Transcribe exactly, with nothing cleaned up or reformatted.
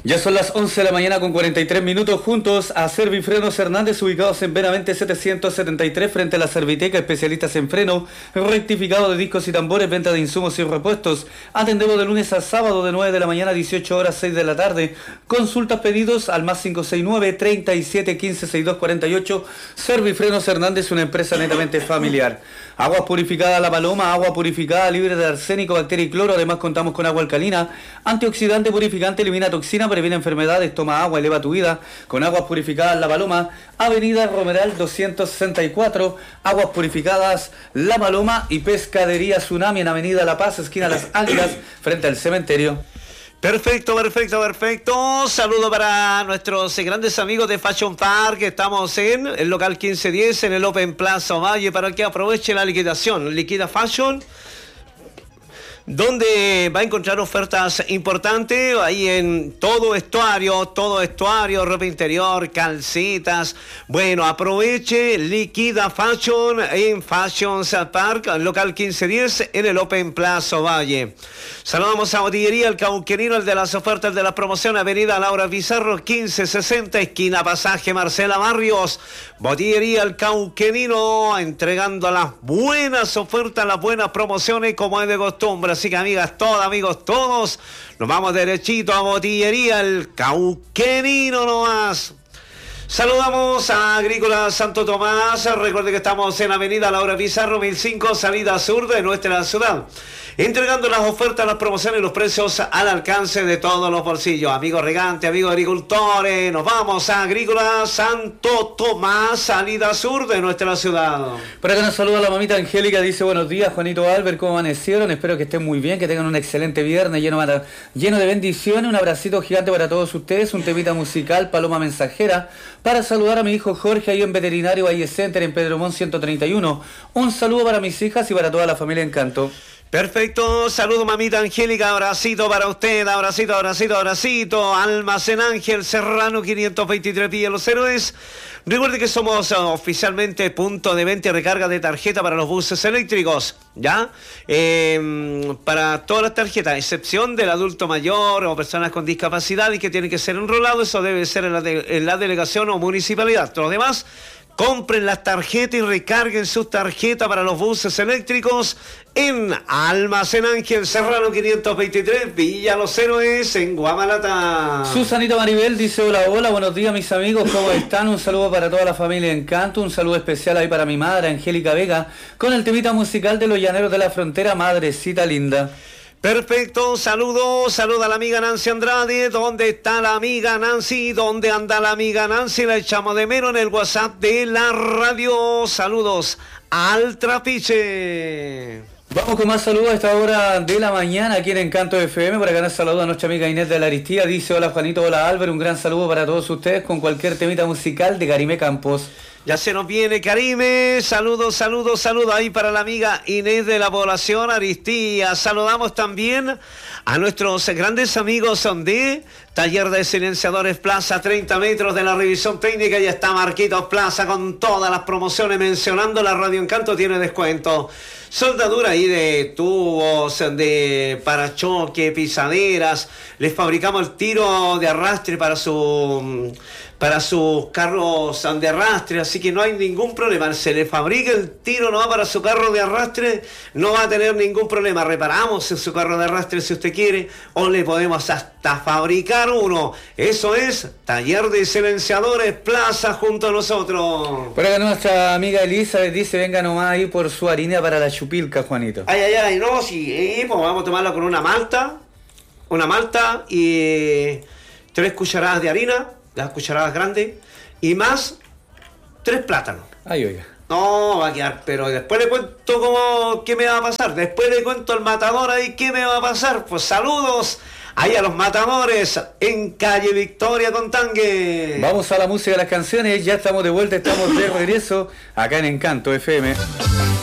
Ya son las once de la mañana con cuarenta y tres minutos, juntos a Servifrenos Hernández, ubicados en Benavente setecientos setenta y tres, frente a la Serviteca, especialistas en freno, rectificado de discos y tambores, venta de insumos y repuestos. Atendemos de lunes a sábado de nueve de la mañana a dieciocho horas, seis de la tarde. Consultas, pedidos al más cinco seis nueve, treinta y siete, quince, sesenta y dos cuarenta y ocho. Servifrenos Hernández, una empresa netamente familiar. Aguas purificadas La Paloma, agua purificada libre de arsénico, bacteria y cloro. Además contamos con agua alcalina, antioxidante, purificante, elimina toxina, previene enfermedades, toma agua, eleva tu vida. Con aguas purificadas La Paloma, Avenida Romeral doscientos sesenta y cuatro, aguas purificadas La Paloma. Y Pescadería Tsunami en Avenida La Paz, esquina Las Águilas, frente al cementerio. Perfecto, perfecto, perfecto. Saludo para nuestros grandes amigos de Fashion Park. Estamos en el local quince diez, en el Open Plaza Valle, para que aproveche la liquidación. Liquida Fashion, donde va a encontrar ofertas importantes ahí en todo vestuario, todo vestuario, ropa interior, calcetas. Bueno, aproveche Liquida Fashion en Fashion Park, local quince diez, en el Open Plaza Valle. Saludamos a Botillería El Cauquenino, el de las ofertas de la promoción, Avenida Laura Pizarro, quince sesenta, esquina Pasaje Marcela Barrios. Botillería El Cauquenino, entregando las buenas ofertas, las buenas promociones, como es de costumbre. Así que, amigas todas, amigos todos, nos vamos derechito a Botillería El Cauquenino nomás. Saludamos a Agrícola Santo Tomás. Recuerde que estamos en Avenida Laura Pizarro, mil cinco, salida sur de nuestra ciudad, entregando las ofertas, las promociones y los precios al alcance de todos los bolsillos. Amigos regantes, amigos agricultores, nos vamos a Agrícola Santo Tomás, salida sur de nuestra ciudad. Por acá nos saluda la mamita Angélica, dice: buenos días, Juanito Albert, ¿cómo amanecieron? Espero que estén muy bien, que tengan un excelente viernes lleno, lleno de bendiciones. Un abracito gigante para todos ustedes, un temita musical, Paloma Mensajera, para saludar a mi hijo Jorge ahí en Veterinario Valle Center en Pedro Montt ciento treinta y uno. Un saludo para mis hijas y para toda la familia Encanto. Perfecto, saludo mamita Angélica, abracito para usted, abracito, abracito, abracito. Almacén Ángel Serrano quinientos veintitrés, Villa Los Héroes. Recuerde que somos uh, oficialmente punto de venta y recarga de tarjeta para los buses eléctricos, ¿ya? Eh, para todas las tarjetas, excepción del adulto mayor o personas con discapacidad y que tienen que ser enrolados, eso debe ser en la, de, en la delegación o municipalidad. Todos los demás, compren las tarjetas y recarguen sus tarjetas para los buses eléctricos en Almacén Ángel Serrano quinientos veintitrés, Villa Los Héroes, en Guamalata. Susanita Maribel dice: hola, hola, buenos días mis amigos, ¿cómo están? Un saludo para toda la familia Encanto, un saludo especial ahí para mi madre Angélica Vega, con el temita musical de Los Llaneros de la Frontera, Madrecita Linda. Perfecto, saludos, saluda a la amiga Nancy Andrade. ¿Dónde está la amiga Nancy? ¿Dónde anda la amiga Nancy? La echamos de menos en el WhatsApp de la radio. Saludos al Trapiche. Vamos con más saludos a esta hora de la mañana aquí en Encanto F M. Por acá nos saluda a nuestra amiga Inés de la Aristía. Dice: hola Juanito, hola Álvaro, un gran saludo para todos ustedes con cualquier temita musical de Karime Campos. Ya se nos viene Karime, saludos, saludos, saludos ahí para la amiga Inés de la población Aristía. Saludamos también a nuestros grandes amigos de Taller de Silenciadores Plaza, treinta metros de la revisión técnica. Ya está Marquitos Plaza con todas las promociones, mencionando la Radio Encanto tiene descuento. Soldadura ahí de tubos, de parachoque, pisaderas. Les fabricamos el tiro de arrastre para su... para sus carros de arrastre, así que no hay ningún problema. Se le fabrica el tiro, no va para su carro de arrastre, no va a tener ningún problema. Reparamos en su carro de arrastre si usted quiere, o le podemos hasta fabricar uno. Eso es Taller de Silenciadores Plaza junto a nosotros. Por acá nuestra amiga Elizabeth dice: venga nomás ahí por su harina para la chupilca, Juanito. Ay, ay, ay, no, sí, eh, pues vamos a tomarla con una malta, una malta y tres cucharadas de harina, las cucharadas grandes, y más tres plátanos. Ay, oiga. No, va a quedar, pero después le cuento cómo, qué me va a pasar. Después le cuento al matador ahí qué me va a pasar. Pues saludos ahí a los matadores en calle Victoria con Tangue. Vamos a la música de las canciones, ya estamos de vuelta, estamos de regreso acá en Encanto F M.